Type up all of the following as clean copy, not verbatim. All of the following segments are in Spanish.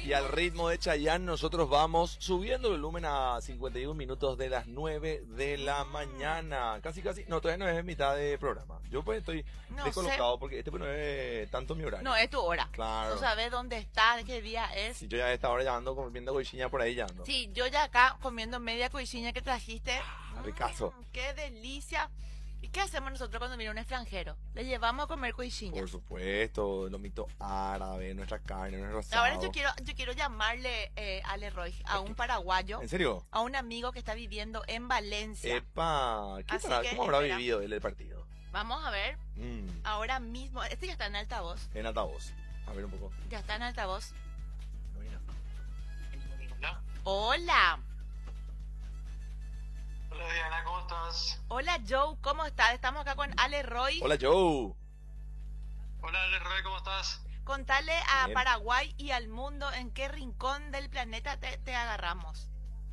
Y al ritmo de Chayanne nosotros vamos subiendo el volumen a 51 minutos de las 9 de la mañana. Casi, no, todavía no es mitad de programa. Yo pues estoy descolocado porque este pues no es tanto mi horario. No, es tu hora. Claro. Tú sabes dónde está, qué día es. Sí, yo ya a esta hora ya ando comiendo coichiña por ahí ya ando. Sí, yo ya acá comiendo media coichiña que trajiste. Ricazo. ¡Qué delicia! ¿Y qué hacemos nosotros cuando viene un extranjero? Le llevamos a comer coichiña. Por supuesto, lomito árabe, nuestra carne, nuestro asado. Ahora yo quiero llamarle a Leroy, a un paraguayo. ¿En serio? A un amigo que está viviendo en Valencia. Epa, ¿cómo habrá vivido él el partido? Vamos a ver. Ahora mismo, este ya está en altavoz. En altavoz. A ver un poco. Ya está en altavoz. Hola. Hola. Hola Diana, ¿cómo estás? Hola Joe, ¿cómo estás? Estamos acá con Ale Roy. Hola Joe. Hola Leroy, ¿cómo estás? Contale a Paraguay y al mundo en qué rincón del planeta te agarramos.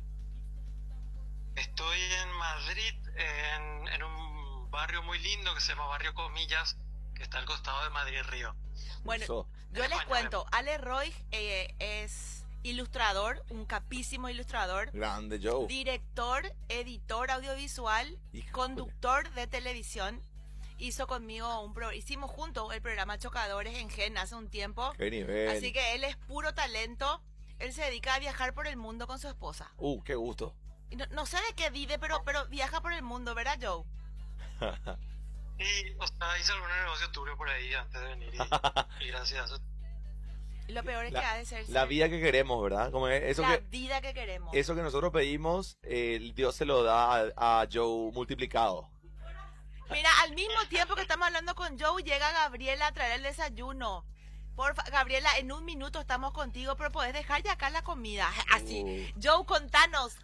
Estoy en Madrid, en un barrio muy lindo que se llama Barrio Comillas, que está al costado de Madrid Río. Bueno, yo les cuento, Ale Roy es ilustrador, un capísimo ilustrador. Grande Joe. Director, editor audiovisual, conductor de televisión. Hizo conmigo hicimos juntos el programa Chocadores en Gen hace un tiempo. Qué nivel. Así que él es puro talento. Él se dedica a viajar por el mundo con su esposa. Qué gusto. No sé de qué vive, pero viaja por el mundo, ¿verdad, Joe? Y, hice algún negocio turbio por ahí antes de venir y gracias a eso. Lo peor es que ha de ser la vida que queremos, ¿verdad? Como eso vida que queremos. Eso que nosotros pedimos, Dios se lo da a Joe multiplicado. Mira, al mismo tiempo que estamos hablando con Joe, llega Gabriela a traer el desayuno. Porfa, Gabriela, en un minuto estamos contigo, pero podés dejar ya acá la comida. Así. Joe, contanos,